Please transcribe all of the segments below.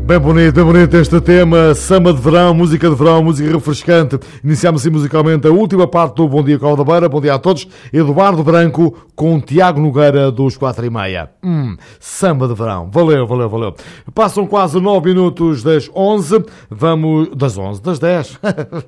Bem bonito este tema, samba de verão, música refrescante. Iniciamos assim musicalmente a última parte do Bom Dia Cova da Beira. Bom dia a todos. Eduardo Branco com Tiago Nogueira dos 4:30. Samba de verão. Valeu. Passam quase 9 minutos das 11. Vamos... Das 10.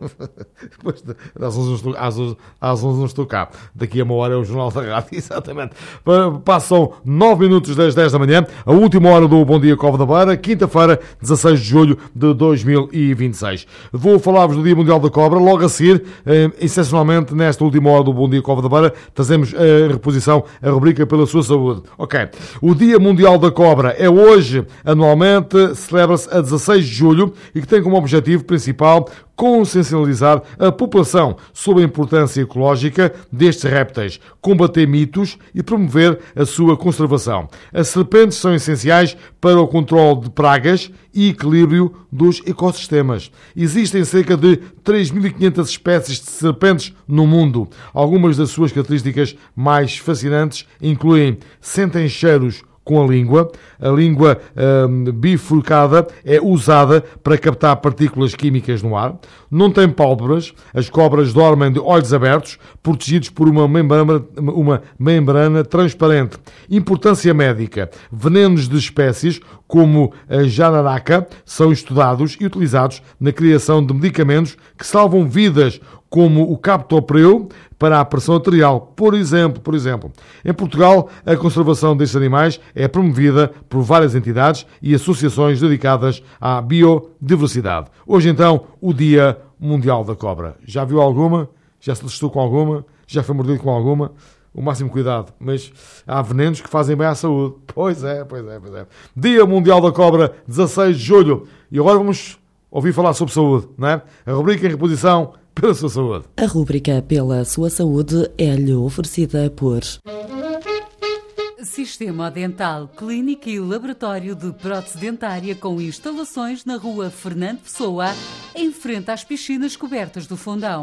Às 11 não estou cá. Daqui a uma hora é o Jornal da Rádio, exatamente. Passam 9 minutos das 10 da manhã. A última hora do Bom Dia Cova da Beira, quinta-feira, 16 de julho de 2026. Vou falar-vos do Dia Mundial da Cobra. Logo a seguir, excepcionalmente, nesta última hora do Bom Dia Cova da Beira, trazemos a reposição, a rubrica Pela Sua Saúde. Ok. O Dia Mundial da Cobra é hoje, anualmente, celebra-se a 16 de julho e que tem como objetivo principal consciencializar a população sobre a importância ecológica destes répteis, combater mitos e promover a sua conservação. As serpentes são essenciais para o controle de pragas e equilíbrio dos ecossistemas. Existem cerca de 3.500 espécies de serpentes no mundo. Algumas das suas características mais fascinantes incluem sentem cheiros com a língua bifurcada é usada para captar partículas químicas no ar, não tem pálpebras, as cobras dormem de olhos abertos, protegidos por uma membrana transparente. Importância médica. Venenos de espécies como a jararaca são estudados e utilizados na criação de medicamentos que salvam vidas, como o captopril para a pressão arterial, por exemplo. Em Portugal, a conservação destes animais é promovida por várias entidades e associações dedicadas à biodiversidade. Hoje, então, o Dia Mundial da Cobra. Já viu alguma? Já se testou com alguma? Já foi mordido com alguma? O máximo cuidado, mas há venenos que fazem bem à saúde. Pois é. Dia Mundial da Cobra, 16 de julho. E agora vamos ouvir falar sobre saúde, não é? A rubrica em reposição Pela Sua Saúde. A rúbrica Pela Sua Saúde é-lhe oferecida por Sistema Dental, clínica e laboratório de prótese dentária com instalações na rua Fernando Pessoa, em frente às piscinas cobertas do Fundão.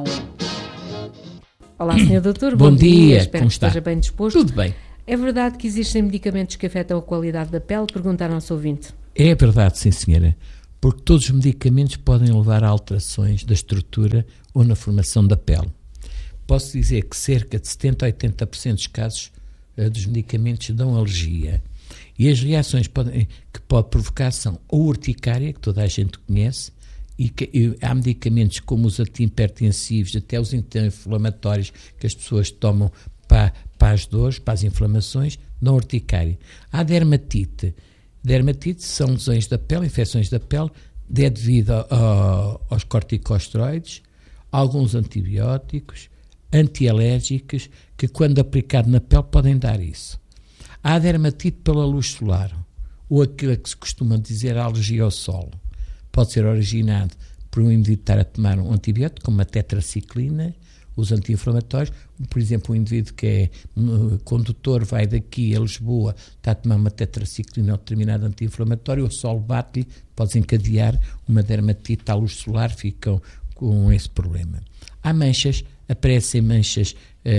Olá, Sr. Doutor. Bom dia. Espero Como que está? Esteja bem disposto. Tudo bem. É verdade que existem medicamentos que afetam a qualidade da pele? Perguntaram ao seu ouvinte. É verdade, sim, senhora. Porque todos os medicamentos podem levar a alterações da estrutura ou na formação da pele. Posso dizer que cerca de 70% a 80% dos casos dos medicamentos dão alergia. E as reações que pode provocar são a urticária, que toda a gente conhece, e há medicamentos como os antihipertensivos, até os anti-inflamatórios que as pessoas tomam para as dores, para as inflamações, dão urticária. Há dermatite. Dermatite são lesões da pele, infecções da pele, devido aos corticosteroides, alguns antibióticos, antialérgicos, que quando aplicado na pele podem dar isso. Há a dermatite pela luz solar, ou aquilo que se costuma dizer a alergia ao sol. Pode ser originado por um indivíduo estar a tomar um antibiótico, como a tetraciclina, os anti-inflamatórios. Por exemplo, um indivíduo que é condutor, vai daqui a Lisboa, está a tomar uma tetraciclina ou determinado anti-inflamatório, o sol bate-lhe, pode encadear uma dermatite à luz solar, ficam com esse problema. Há manchas, aparecem manchas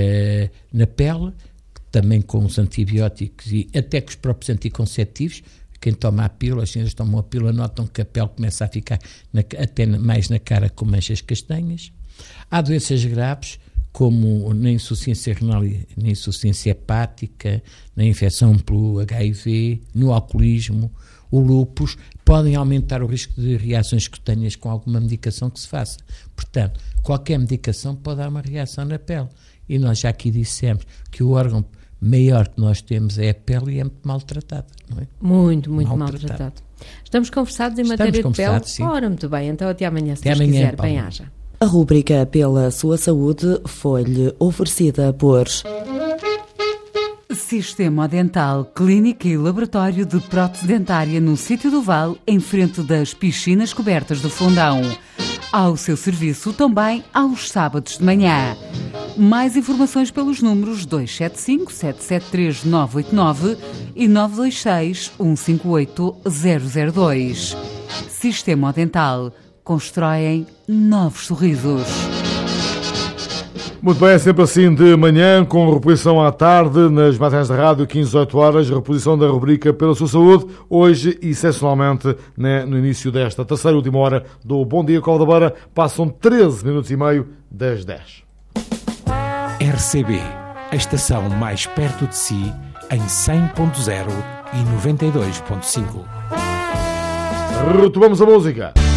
na pele, também com os antibióticos e até com os próprios anticonceptivos. Quem toma a pílula, as senhoras tomam a pílula, notam que a pele começa a ficar até mais na cara com manchas castanhas. Há doenças graves, como na insuficiência renal, na insuficiência hepática, na infecção pelo HIV, no alcoolismo, o lúpus, podem aumentar o risco de reações cutâneas com alguma medicação que se faça. Portanto, qualquer medicação pode dar uma reação na pele. E nós já aqui dissemos que o órgão maior que nós temos é a pele e é muito maltratada, não é? Muito maltratado. Estamos conversados em matéria de pele? Sim. Ora, muito bem. Então até amanhã, se Até Deus amanhã, quiser. Paulo. Bem-haja. A rúbrica Pela Sua Saúde foi-lhe oferecida por Sistema Dental, clínica e laboratório de prótese dentária no Sítio do Val, em frente das piscinas cobertas do Fundão. Ao seu serviço também aos sábados de manhã. Mais informações pelos números 275 773 989 e 926 158 002. Sistema Dental. Constroem novos sorrisos. Muito bem, é sempre assim de manhã, com reposição à tarde, nas matinés da rádio, 15-18 horas, reposição da rubrica Pela Sua Saúde, hoje, excepcionalmente, no início desta terceira e última hora do Bom Dia Cova da Beira, passam 13 minutos e meio das 10. RCB, a estação mais perto de si, em 100.0 e 92.5. Retomamos a música.